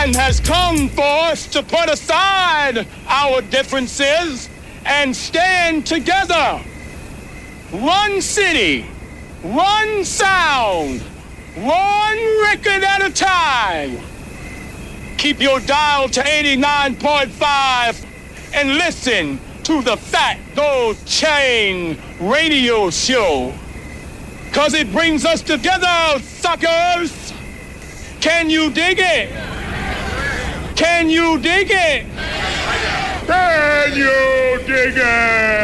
time has come for us to put aside our differences and stand together. One city, one sound, one record at a time. Keep your dial to 89.5 and listen to the Fat Gold Chain radio show. 'Cause it brings us together, suckers. Can you dig it? Can you dig it? Can you dig it?